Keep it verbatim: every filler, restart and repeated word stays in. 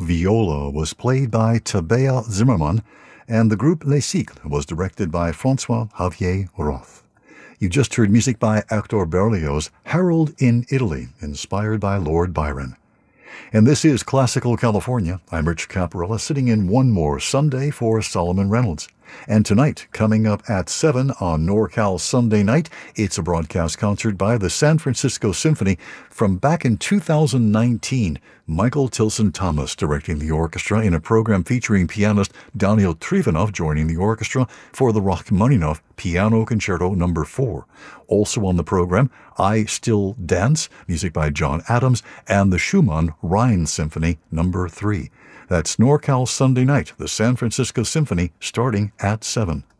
viola was played by Tabea Zimmermann, and the group Les Cycles was directed by François-Xavier Roth. You just heard music by Hector Berlioz' Harold in Italy, inspired by Lord Byron. And this is Classical California. I'm Rich Caparella, sitting in one more Sunday for Solomon Reynolds. And tonight, coming up at seven on NorCal Sunday Night, it's a broadcast concert by the San Francisco Symphony from back in two thousand nineteen. Michael Tilson Thomas directing the orchestra in a program featuring pianist Daniel Trifonov joining the orchestra for the Rachmaninoff Piano Concerto Number four. Also on the program, I Still Dance, music by John Adams, and the Schumann Rhine Symphony Number three. That's NorCal Sunday Night, the San Francisco Symphony, starting at seven.